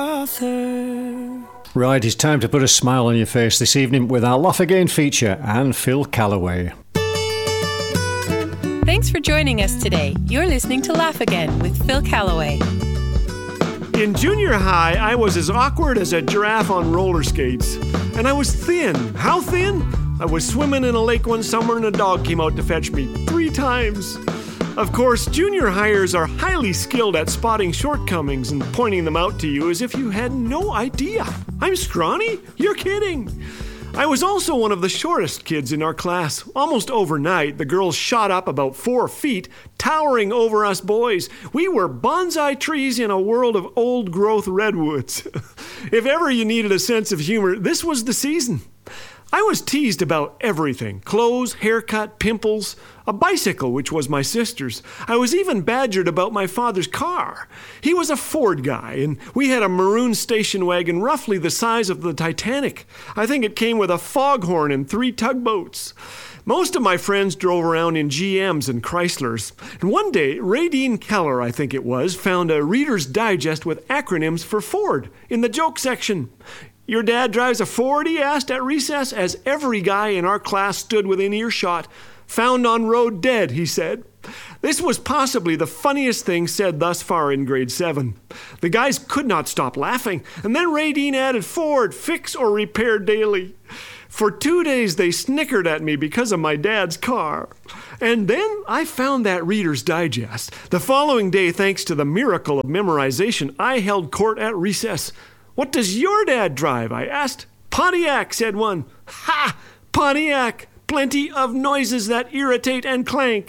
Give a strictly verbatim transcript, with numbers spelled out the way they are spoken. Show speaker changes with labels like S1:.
S1: Right, it's time to put a smile on your face this evening with our Laugh Again feature and Phil Callaway.
S2: Thanks for joining us today. You're listening to Laugh Again with Phil Callaway.
S3: In junior high, I was as awkward as a giraffe on roller skates. And I was thin. How thin? I was swimming in a lake one summer and a dog came out to fetch me three times. Of course, junior hires are highly skilled at spotting shortcomings and pointing them out to you as if you had no idea. I'm scrawny? You're kidding. I was also one of the shortest kids in our class. Almost overnight, the girls shot up about four feet, towering over us boys. We were bonsai trees in a world of old-growth redwoods. If ever you needed a sense of humor, this was the season. I was teased about everything: clothes, haircut, pimples, a bicycle, which was my sister's. I was even badgered about my father's car. He was a Ford guy, and we had a maroon station wagon roughly the size of the Titanic. I think it came with a foghorn and three tugboats. Most of my friends drove around in G Ms and Chryslers. And one day, Radine Keller, I think it was, found a Reader's Digest with acronyms for Ford in the joke section. "Your dad drives a Ford?" he asked at recess, as every guy in our class stood within earshot. "Found on road dead," he said. This was possibly the funniest thing said thus far in grade seven. The guys could not stop laughing, and then Radine added Ford, fix or repair daily. For two days they snickered at me because of my dad's car. And then I found that Reader's Digest. The following day, thanks to the miracle of memorization, I held court at recess. "What does your dad drive?" I asked. "Pontiac," said one. "Ha! Pontiac! Plenty of noises that irritate and clank."